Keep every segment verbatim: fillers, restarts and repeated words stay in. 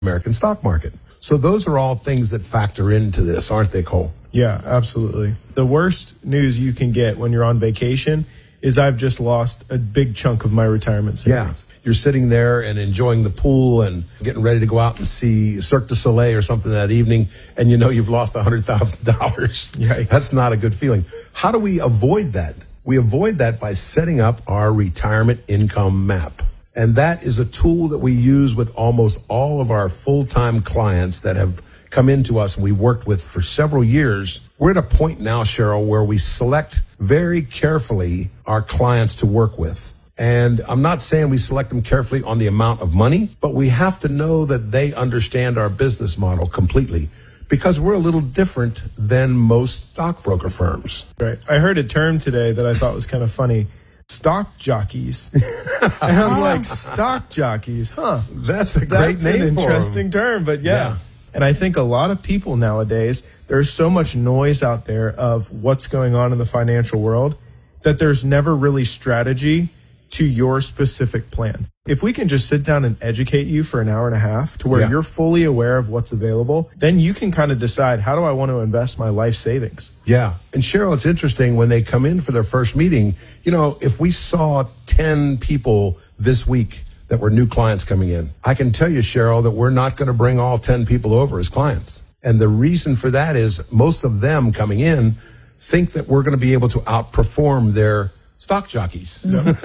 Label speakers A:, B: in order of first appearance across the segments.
A: American stock market. So those are all things that factor into this, aren't they, Cole?
B: Yeah, absolutely. The worst news you can get when you're on vacation is I've just lost a big chunk of my retirement savings.
A: Yeah. You're sitting there and enjoying the pool and getting ready to go out and see Cirque du Soleil or something that evening, and you know you've lost one hundred thousand dollars.
B: Yikes.
A: That's not a good feeling. How do we avoid that? We avoid that by setting up our retirement income map. And that is a tool that we use with almost all of our full-time clients that have come into us and we worked with for several years. We're at a point now, Cheryl, where we select very carefully our clients to work with. And I'm not saying we select them carefully on the amount of money, but we have to know that they understand our business model completely because we're a little different than most stockbroker firms.
B: Right. I heard a term today that I thought was kind of funny. Stock jockeys. And I'm like, stock jockeys, huh?
A: That's a great
B: That's
A: name
B: an
A: for
B: interesting
A: them.
B: term, but yeah.
A: Yeah.
B: And I think a lot of people nowadays, there's so much noise out there of what's going on in the financial world that there's never really strategy to your specific plan. If we can just sit down and educate you for an hour and a half to where
A: Yeah.
B: you're fully aware of what's available, then you can kind of decide, how do I want to invest my life savings?
A: Yeah. And Cheryl, it's interesting when they come in for their first meeting, you know, if we saw ten people this week that were new clients coming in, I can tell you, Cheryl, that we're not going to bring all ten people over as clients. And the reason for that is most of them coming in think that we're going to be able to outperform their stock jockeys,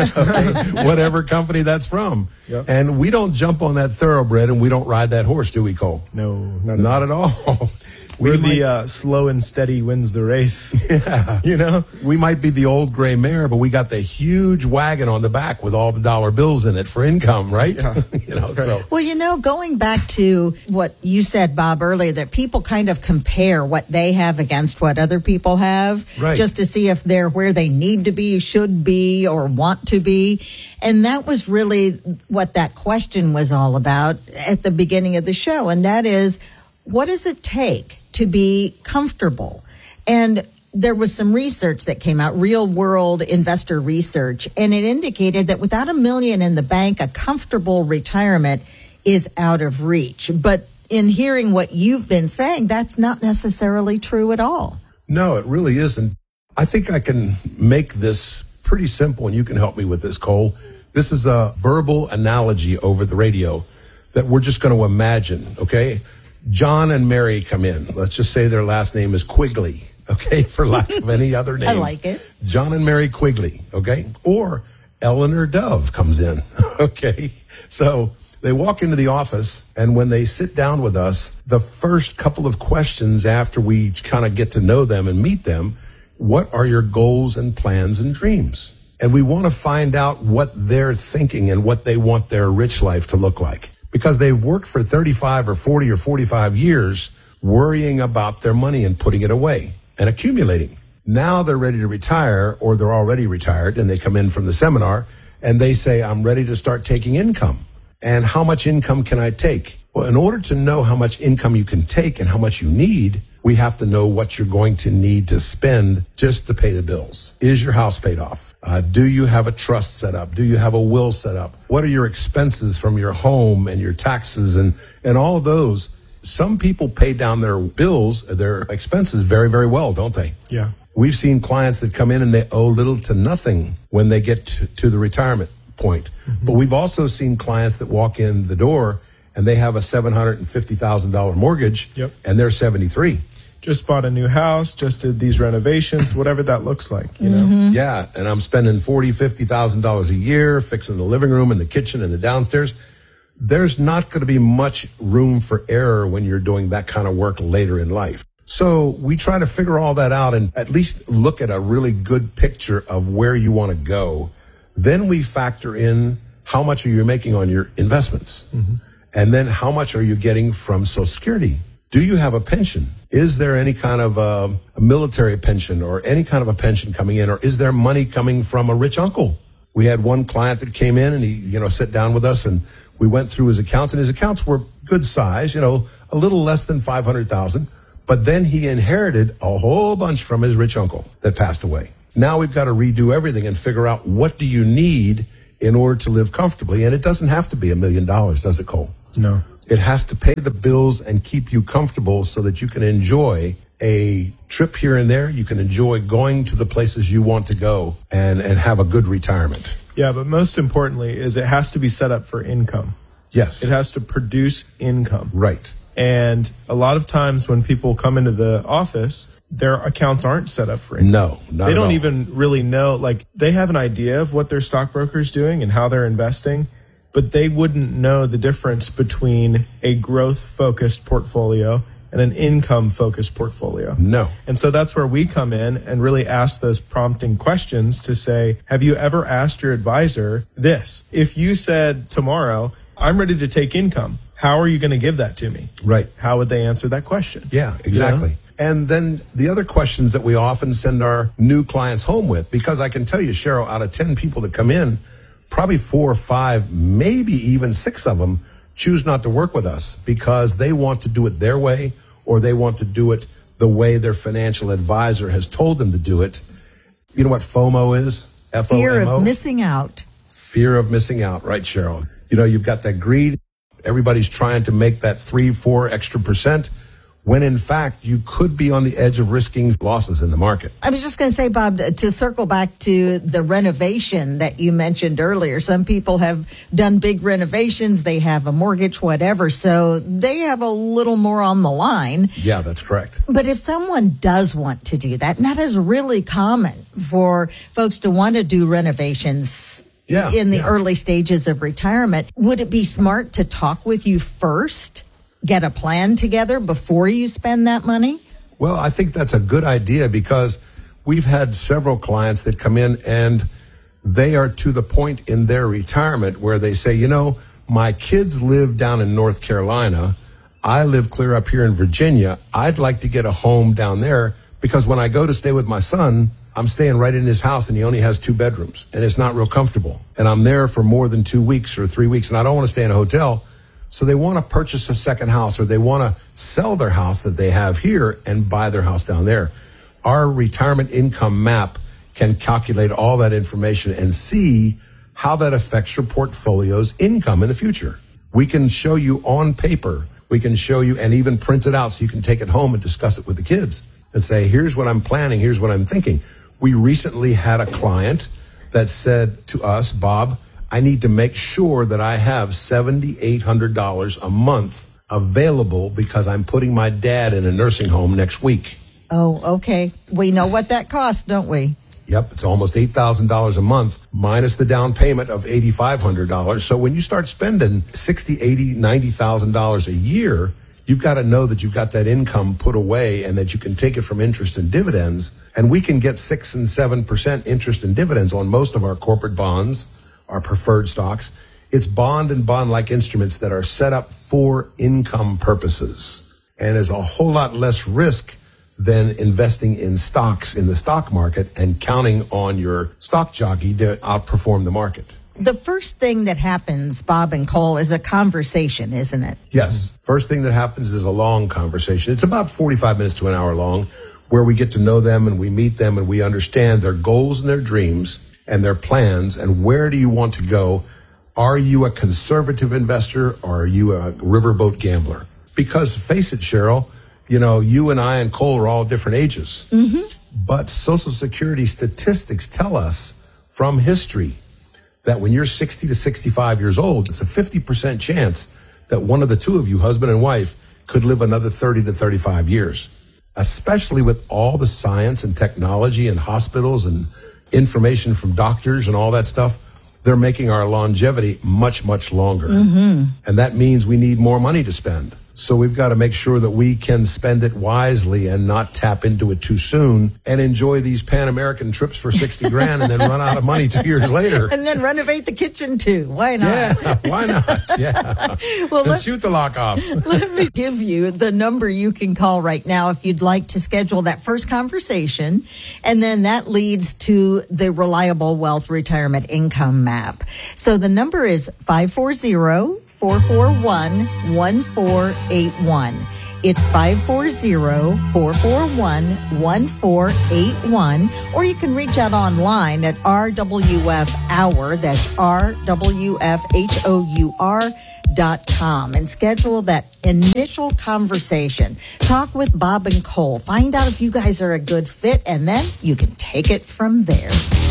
A: okay, whatever company that's from.
B: Yep.
A: And we don't jump on that thoroughbred and we don't ride that horse, do we, Cole?
B: No, not,
A: Not at all.
B: We're
A: We
B: the
A: might-
B: uh, slow and steady wins the race.
A: Yeah.
B: You know?
A: We might be the old gray mare, but we got the huge wagon on the back with all the dollar bills in it for income, right?
B: Yeah,
A: you know,
B: that's right.
A: so
C: Well, you know, going back to what you said, Bob, earlier, that people kind of compare what they have against what other people have,
A: Right.
C: just to see if they're where they need to be, should be, or want to be. And that was really what that question was all about at the beginning of the show. And that is, what does it take to be comfortable? And there was some research that came out, real world investor research, and it indicated that without a million in the bank, a comfortable retirement is out of reach. But in hearing what you've been saying, that's not necessarily true at all.
A: no, it really isn't. I think I can make this pretty simple, and you can help me with this, Cole. This is a verbal analogy over the radio that we're just going to imagine, okay? John and Mary come in. Let's just say their last name is Quigley, okay, for lack of any other names.
C: I like it.
A: John and Mary Quigley, okay? Or Eleanor Dove comes in, okay? So they walk into the office, and when they sit down with us, the first couple of questions after we kind of get to know them and meet them, what are your goals and plans and dreams? And we want to find out what they're thinking and what they want their rich life to look like. Because they've worked for thirty-five or forty or forty-five years worrying about their money and putting it away and accumulating. Now they're ready to retire, or they're already retired, and they come in from the seminar and they say, I'm ready to start taking income. And how much income can I take? Well, in order to know how much income you can take and how much you need, we have to know what you're going to need to spend just to pay the bills. Is your house paid off? Uh, do you have a trust set up? Do you have a will set up? What are your expenses from your home and your taxes and, and all of those? Some people pay down their bills, their expenses very, very well, don't they?
B: Yeah.
A: We've seen clients that come in and they owe little to nothing when they get to, to the retirement point. Mm-hmm. But we've also seen clients that walk in the door and they have a seven hundred fifty thousand dollars mortgage,
B: Yep.
A: and they're seventy-three.
B: Just bought a new house, just did these renovations, whatever that looks like, you know?
C: Mm-hmm.
A: Yeah, and I'm spending forty thousand dollars, fifty thousand dollars a year fixing the living room and the kitchen and the downstairs. There's not going to be much room for error when you're doing that kind of work later in life. So we try to figure all that out and at least look at a really good picture of where you want to go. Then we factor in how much are you making on your investments? Mm-hmm. And then how much are you getting from Social Security? Do you have a pension? Is there any kind of a, a military pension or any kind of a pension coming in? Or is there money coming from a rich uncle? We had one client that came in and he, you know, sat down with us and we went through his accounts, and his accounts were good size, you know, a little less than five hundred thousand. But then he inherited a whole bunch from his rich uncle that passed away. Now we've got to redo everything and figure out what do you need in order to live comfortably. And it doesn't have to be a million dollars, does it, Cole?
B: No.
A: It has to pay the bills and keep you comfortable so that you can enjoy a trip here and there. You can enjoy going to the places you want to go and, and have a good retirement.
B: Yeah, but most importantly is it has to be set up for income.
A: Yes.
B: It has to produce income.
A: Right.
B: And a lot of times when people come into the office, their accounts aren't set up for income.
A: No, not
B: They don't
A: at all.
B: even really know, like they have an idea of what their stockbroker is doing and how they're investing, but they wouldn't know the difference between a growth-focused portfolio and an income-focused portfolio.
A: No.
B: And so that's where we come in and really ask those prompting questions to say, have you ever asked your advisor this? If you said tomorrow, I'm ready to take income, how are you going to give that to me?
A: Right.
B: How would they answer that question?
A: Yeah, exactly.
B: You know?
A: And then the other questions that we often send our new clients home with, because I can tell you, Cheryl, out of ten people that come in, probably four or five, maybe even six of them choose not to work with us because they want to do it their way or they want to do it the way their financial advisor has told them to do it. You know what FOMO is? F O M O?
C: Fear of missing out.
A: Fear of missing out, right, Cheryl? You know, you've got that greed. Everybody's trying to make that three, four extra percent, when in fact you could be on the edge of risking losses in the market.
C: I was just going to say, Bob, to circle back to the renovation that you mentioned earlier. Some people have done big renovations. They have a mortgage, whatever. So they have a little more on the line.
A: Yeah, that's correct.
C: But if someone does want to do that, and that is really common for folks to want to do renovations
A: Yeah,
C: in the
A: yeah.
C: early stages of retirement, would it be smart to talk with you first? Get a plan together before you spend that money?
A: Well, I think that's a good idea because we've had several clients that come in and they are to the point in their retirement where they say, you know, my kids live down in North Carolina. I live clear up here in Virginia. I'd like to get a home down there because when I go to stay with my son, I'm staying right in his house and he only has two bedrooms and it's not real comfortable. And I'm there for more than two weeks or three weeks and I don't want to stay in a hotel. So they want to purchase a second house or they want to sell their house that they have here and buy their house down there. Our retirement income map can calculate all that information and see how that affects your portfolio's income in the future. We can show you on paper, we can show you and even print it out so you can take it home and discuss it with the kids and say, here's what I'm planning, here's what I'm thinking. We recently had a client that said to us, Bob, I need to make sure that I have seven thousand eight hundred dollars a month available because I'm putting my dad in a nursing home next week.
C: Oh, okay. We know what that costs, don't we?
A: Yep, it's almost eight thousand dollars a month minus the down payment of eight thousand five hundred dollars. So when you start spending sixty thousand dollars, eighty thousand dollars, ninety thousand dollars a year, you've got to know that you've got that income put away and that you can take it from interest and dividends. And we can get six and seven percent interest and dividends on most of our corporate bonds, our preferred stocks. It's bond and bond-like instruments that are set up for income purposes and is a whole lot less risk than investing in stocks in the stock market and counting on your stock jockey to outperform the market.
C: The first thing that happens, Bob and Cole, is a conversation, isn't it?
A: Yes. First thing that happens is a long conversation. It's about forty-five minutes to an hour long where we get to know them and we meet them and we understand their goals and their dreams and their plans and where do you want to go. Are you a conservative investor or are you a riverboat gambler? Because face it, Cheryl, you know, you and I and Cole are all different ages. Mm-hmm. But Social Security statistics tell us from history that when you're sixty to sixty-five years old, it's a fifty percent chance that one of the two of you, husband and wife, could live another thirty to thirty-five years, especially with all the science and technology and hospitals and information from doctors and all that stuff. They're making our longevity much, much longer. Mm-hmm. And that means we need more money to spend. So we've got to make sure that we can spend it wisely and not tap into it too soon and enjoy these Pan-American trips for sixty grand and then run out of money two years later.
C: And then renovate the kitchen too. Why not?
A: Yeah, why not? Yeah.
C: Well,
A: and
C: let,
A: shoot the lock off.
C: let me give you the number you can call right now if you'd like to schedule that first conversation. And then that leads to the Reliable Wealth Retirement Income Map. So the number is five four zero, four four one, one four eight one. It's five four zero, four four one, one four eight one. Or you can reach out online at R W F Hour. That's R W F H O U R dot com and schedule that initial conversation. Talk with Bob and Cole. Find out if you guys are a good fit, and then you can take it from there.